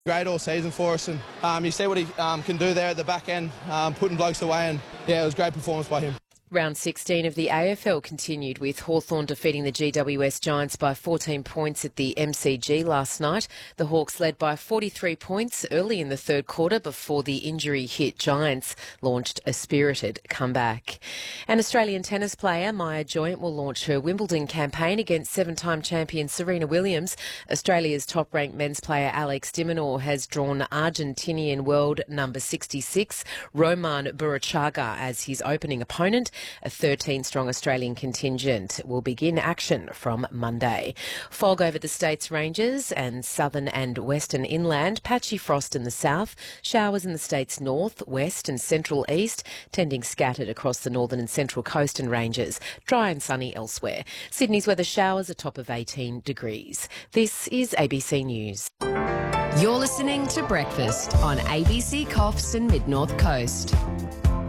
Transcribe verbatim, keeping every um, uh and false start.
Great all season for us, and um, you see what he um, can do there at the back end, um, putting blokes away, and yeah, it was a great performance by him. Round sixteen of the A F L continued with Hawthorn defeating the G W S Giants by fourteen points at the M C G last night. The Hawks led by forty-three points early in the third quarter before the injury-hit Giants launched a spirited comeback. An Australian tennis player, Maya Joyant, will launch her Wimbledon campaign against seven-time champion Serena Williams. Australia's top-ranked men's player Alex de Minaur has drawn Argentinian world number sixty-six, Roman Burachaga, as his opening opponent. A thirteen-strong Australian contingent will begin action from Monday. Fog over the state's ranges and southern and western inland, patchy frost in the south, showers in the state's north, west and central east, tending scattered across the northern and central coast and ranges, dry and sunny elsewhere. Sydney's weather showers a top of eighteen degrees. This is A B C News. You're listening to Breakfast on A B C Coffs and Mid North Coast.